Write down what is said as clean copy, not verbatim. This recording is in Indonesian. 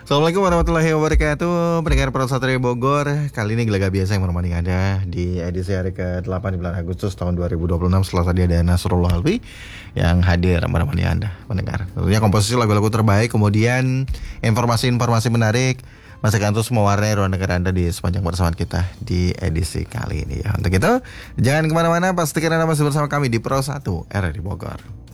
Assalamualaikum warahmatullahi wabarakatuh. Pendengar Pro Satria Bogor, kali ini Gelaga Biasa yang menemani Anda di edisi hari ke-8 di bulan Agustus tahun 2026. Setelah tadi ada Nasrullah Alwi yang hadir menemani Anda mendengar. Tentunya komposisi lagu-lagu terbaik, kemudian informasi-informasi menarik masih akan terus mewarnai ruang dengar Anda di sepanjang persamaan kita di edisi kali ini ya. Untuk itu, jangan kemana-mana, pastikan Anda masih bersama kami di Pro 1 RRI Bogor.